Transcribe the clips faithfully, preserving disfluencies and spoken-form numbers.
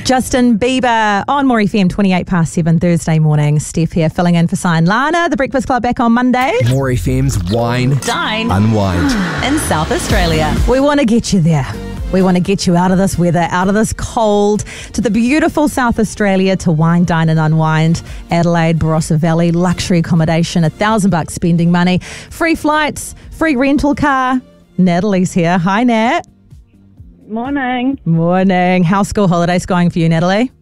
Justin Bieber on More F M, twenty-eight past seven Thursday morning. Steph here filling in for Sign Lana. The Breakfast Club back on Monday. More F M's Wine, Dine, Unwind in South Australia. We want to get you there. We want to get you out of this weather, out of this cold, to the beautiful South Australia to wine, dine and unwind. Adelaide, Barossa Valley, luxury accommodation, a thousand bucks spending money, free flights, free rental car. Natalie's here. Hi, Nat. Morning. Morning. How's school holidays going for you, Natalie?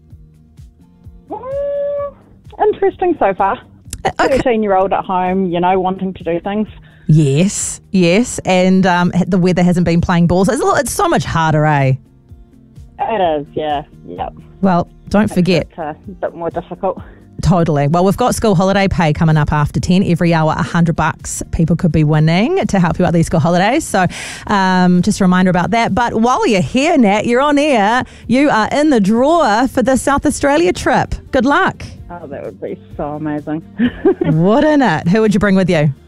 Mm, interesting so far. Okay. thirteen-year-old at home, you know, wanting to do things. Yes, yes. And um, the weather hasn't been playing ball. So it's, a little, it's so much harder, eh? It is, yeah. Yep. Well, don't Makes forget. it a bit more difficult. Totally. Well, we've got school holiday pay coming up after ten. Every hour, one hundred bucks people could be winning to help you out these school holidays. So um, just a reminder about that. But while you're here, Nat, you're on air. You are in the draw for the South Australia trip. Good luck. Oh, that would be so amazing. Wouldn't it? Who would you bring with you?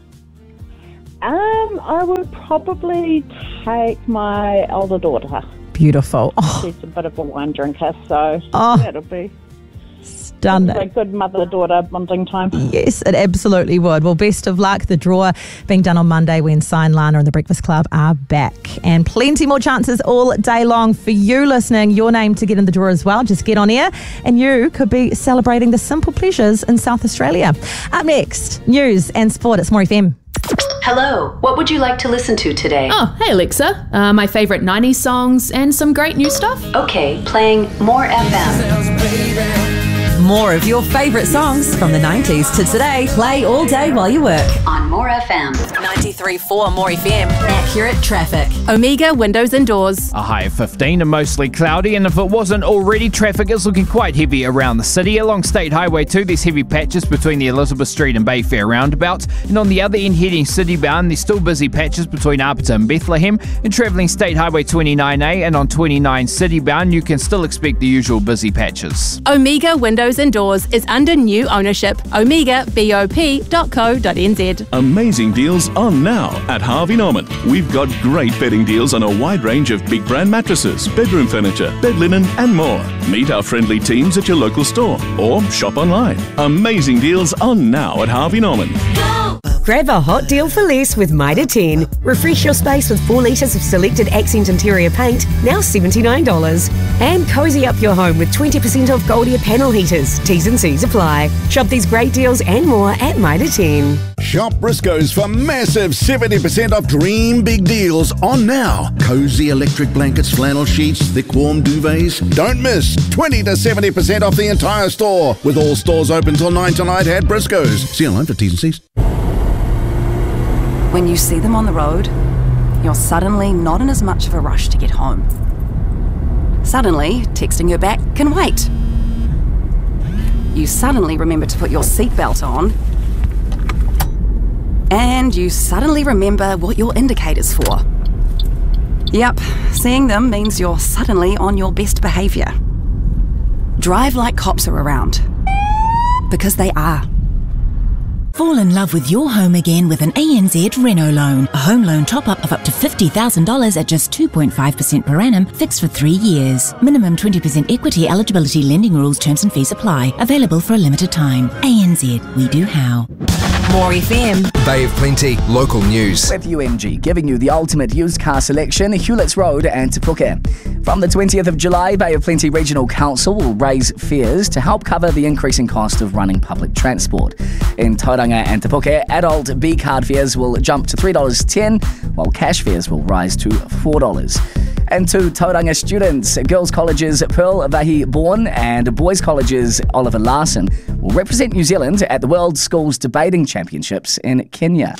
Um, I would probably take my elder daughter. Beautiful. Oh, She's a bit of a wine drinker, so Oh. that'll be stunning. a good mother-daughter bonding time. Yes, it absolutely would. Well, best of luck. The draw being done on Monday when Sign Lana and the Breakfast Club are back. And plenty more chances all day long for you listening. Your name to get in the draw as well. Just get on air and you could be celebrating the simple pleasures in South Australia. Up next, news and sport. It's More F M. Hello, what would you like to listen to today? Oh, hey Alexa. Uh, my favourite nineties songs and some great new stuff. Okay, playing More F M. More of your favourite songs from the nineties to today. Play all day while you work. On More F M. ninety-three point four More F M. Accurate traffic. Omega Windows and Doors. A high of fifteen and mostly cloudy, and if it wasn't already, traffic is looking quite heavy around the city. Along State Highway two, there's heavy patches between the Elizabeth Street and Bayfair roundabouts, and on the other end heading city bound, there's still busy patches between Arbuton and Bethlehem, and travelling State Highway twenty-nine A and on twenty-nine city bound, you can still expect the usual busy patches. Omega Windows and Doors is under new ownership. omega bop dot co dot n z. Amazing deals on now at Harvey Norman. We've got great bedding deals on a wide range of big brand mattresses, bedroom furniture, bed linen and more. Meet our friendly teams at your local store or shop online. Amazing deals on now at Harvey Norman. Grab a hot deal for less with Mitre ten. Refresh your space with four litres of selected accent interior paint, now seventy-nine dollars. And cosy up your home with twenty percent off Goldia panel heaters. T's and C's apply. Shop these great deals and more at Mitre ten. Shop Briscoe's for massive seventy percent off dream big deals on now. Cozy electric blankets, flannel sheets, thick warm duvets. Don't miss twenty to seventy percent off the entire store. With all stores open till nine tonight at Briscoe's. See online for T's and C's. When you see them on the road, you're suddenly not in as much of a rush to get home. Suddenly, texting her back can wait. You suddenly remember to put your seatbelt on. And you suddenly remember what your indicator's for. Yep, seeing them means you're suddenly on your best behaviour. Drive like cops are around. Because they are. Fall in love with your home again with an A N Z Reno loan. A home loan top-up of up to fifty thousand dollars at just two point five percent per annum, fixed for three years. Minimum twenty percent equity eligibility lending rules, terms and fees apply. Available for a limited time. A N Z, we do how. More F M. Bay of Plenty, local news. With U M G, giving you the ultimate used car selection, Hewletts Road and Te Puke. From the twentieth of July, Bay of Plenty Regional Council will raise fares to help cover the increasing cost of running public transport. In Tauranga and Te Puke, adult B-card fares will jump to three dollars ten, while cash fares will rise to four dollars. And to Tauranga students, girls' colleges Pearl Vahi Bourne and boys' colleges Oliver Larson will represent New Zealand at the World Schools Debating Championships in Kenya.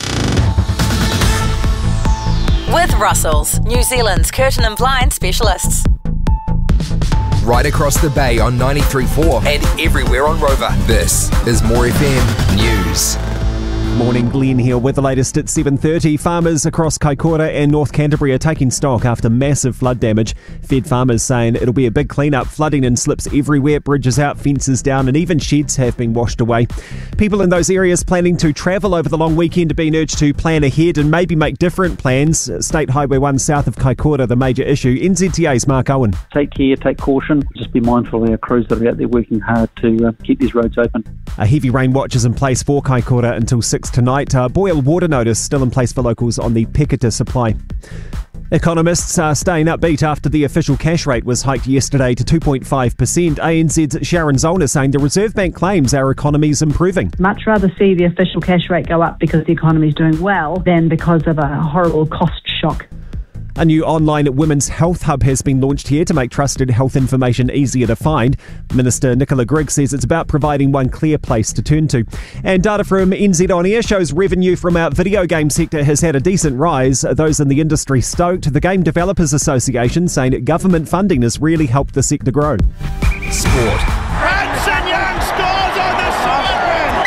With Russell's, New Zealand's curtain and blind specialists. Right across the bay on ninety-three point four and everywhere on Rover. This is More F M News. Morning, Glenn here with the latest at seven thirty. Farmers across Kaikoura and North Canterbury are taking stock after massive flood damage. Fed farmers saying it'll be a big clean-up. Flooding and slips everywhere, bridges out, fences down, and even sheds have been washed away. People in those areas planning to travel over the long weekend are being urged to plan ahead and maybe make different plans. State Highway one south of Kaikoura, the major issue. N Z T A's Mark Owen. Take care, take caution. Just be mindful of our crews that are out there working hard to uh, keep these roads open. A heavy rain watch is in place for Kaikoura until six tonight. Uh, boil water notice still in place for locals on the Peketa supply. Economists are staying upbeat after the official cash rate was hiked yesterday to two point five percent. A N Z's Sharon Zollner saying the Reserve Bank claims our economy is improving. Much rather see the official cash rate go up because the economy is doing well than because of a horrible cost shock. A new online women's health hub has been launched here to make trusted health information easier to find. Minister Nicola Grigg says it's about providing one clear place to turn to. And data from N Z On Air shows revenue from our video game sector has had a decent rise. Those in the industry stoked. The Game Developers Association saying government funding has really helped the sector grow. Sport. Hanson Young scores on the siren!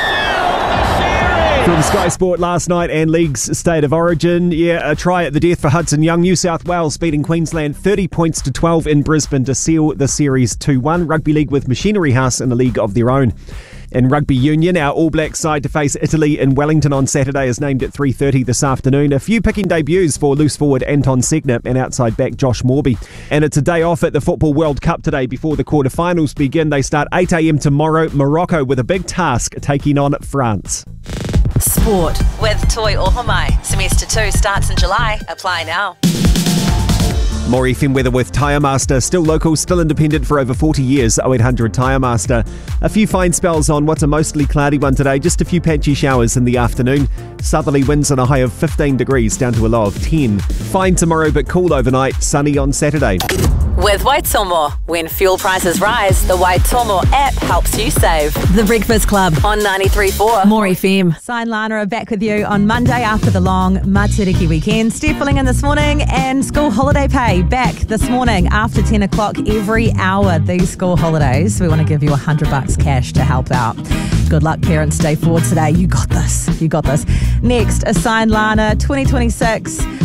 From Sky Sport last night and League's State of Origin. Yeah, a try at the death for Hudson Young. New South Wales beating Queensland thirty points to twelve in Brisbane to seal the series two one. Rugby League with Machinery House in a league of their own. In Rugby Union, our All Blacks side to face Italy in Wellington on Saturday is named at three thirty this afternoon. A few picking debuts for loose forward Anton Segner and outside back Josh Morby. And it's a day off at the Football World Cup today before the quarterfinals begin. They start eight a.m. tomorrow. Morocco with a big task taking on France. Sport with Toi Ohomai. Semester two starts in July. Apply now. More F M weather with Tyre Master. Still local, still independent for over forty years. oh eight hundred Tyre Master. A few fine spells on what's a mostly cloudy one today. Just a few patchy showers in the afternoon. Southerly winds on a high of fifteen degrees down to a low of ten. Fine tomorrow but cool overnight. Sunny on Saturday. With Waitomo, when fuel prices rise, the Waitomo app helps you save. The Breakfast Club on ninety-three point four. More F M. Sign Lana are back with you on Monday after the long Matariki weekend. Steph filling in this morning, and school holiday pay back this morning after ten o'clock every hour. These school holidays, we want to give you one hundred bucks cash to help out. Good luck, parents. Day forward today. You got this. You got this. Next, a Sign Lana twenty twenty-six